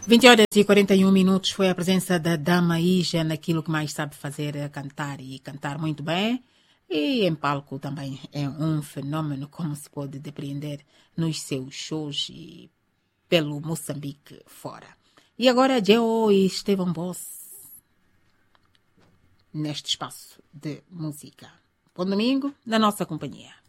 20 horas e 41 minutos foi a presença da Dama Ija naquilo que mais sabe fazer, cantar e cantar muito bem. E em palco também é um fenômeno, como se pode depreender nos seus shows e pelo Moçambique fora. E agora Geo e Estevão Boss neste espaço de música. Bom domingo na nossa companhia.